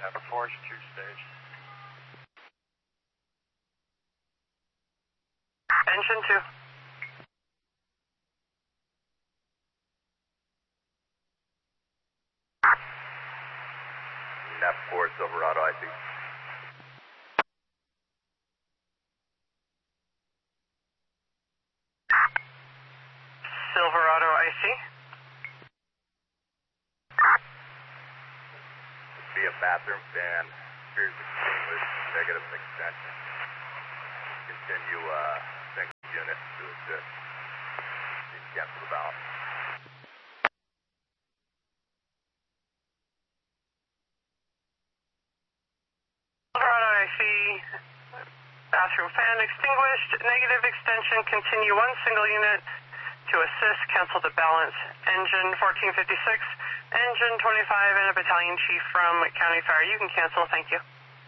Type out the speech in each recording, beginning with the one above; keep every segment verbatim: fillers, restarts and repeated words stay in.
Napa four is two stage. Engine two. Napa four, Silverado, I C. Silverado, I C. Be a bathroom fan, appears extinguished, negative extension. Continue uh, single unit to assist. Cancel the balance. Silverado, I C. Bathroom fan extinguished, negative extension, continue one single unit to assist, cancel the balance. Engine fourteen fifty-six, engine twenty-five, and a battalion chief from County Fire. You can cancel, thank you.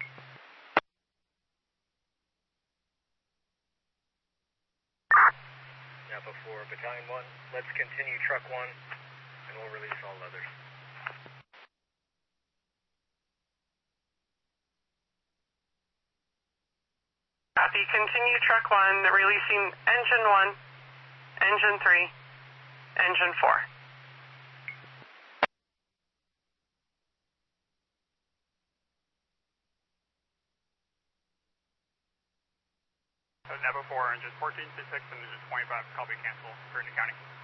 Napa four, Battalion one, let's continue truck one, and we'll release all others. Copy, continue truck one, releasing engine one, engine three, engine four. So Napa four, engine fourteen fifty-six and engine twenty-five, copy cancel, return to county.